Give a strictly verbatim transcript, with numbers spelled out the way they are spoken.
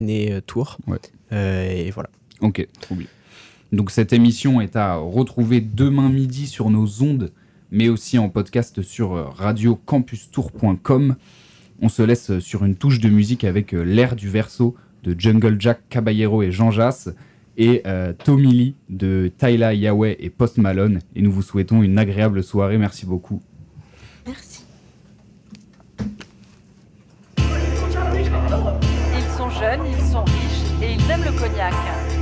euh, Tours. Ouais. Euh, et voilà. Ok, trop bien. Donc cette émission est à retrouver demain midi sur nos ondes, mais aussi en podcast sur radio campus tour point com. On se laisse sur une touche de musique avec L'air du verso de Jungle Jack, Caballero et Jean Jass, et euh, Tommy Lee de Tyla Yahweh et Post Malone. Et nous vous souhaitons une agréable soirée. Merci beaucoup. Merci. Ils sont jeunes, ils sont riches et ils aiment le cognac.